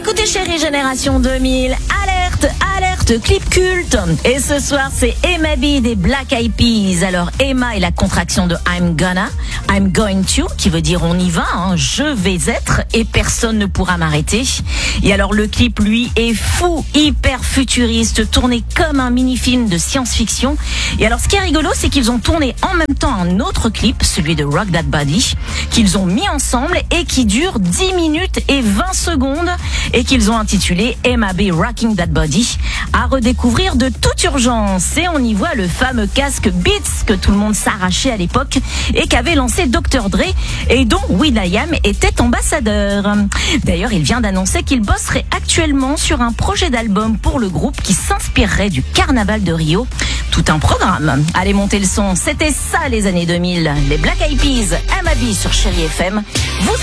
écoutez Chérie Génération 2000, alerte, clip culte. Et ce soir, c'est Emma B des Black Eyed Peas. Alors Emma est la contraction de I'm going to, qui veut dire on y va, je vais être et personne ne pourra m'arrêter. Et alors le clip, lui, est fou, hyper futuriste, tourné comme un mini-film de science-fiction. Et alors ce qui est rigolo, c'est qu'ils ont tourné en même temps un autre clip, celui de Rock That Body, qu'ils ont mis ensemble et qui dure 10 minutes et 20 secondes et qu'ils ont intitulé Emma B Rocking That Body, à redécouvrir de toute urgence. Et on y voit le fameux casque Beats que tout le monde s'arrachait à l'époque et qu'avait lancé Dr. Dre et dont will.i.am était ambassadeur. D'ailleurs, il vient d'annoncer qu'il bosserait actuellement sur un projet d'album pour le groupe qui s'inspirerait du carnaval de Rio. Tout un programme. Allez, montez le son. C'était ça les années 2000. Les Black Eyed Peas, Emma B sur Chérie FM. Vous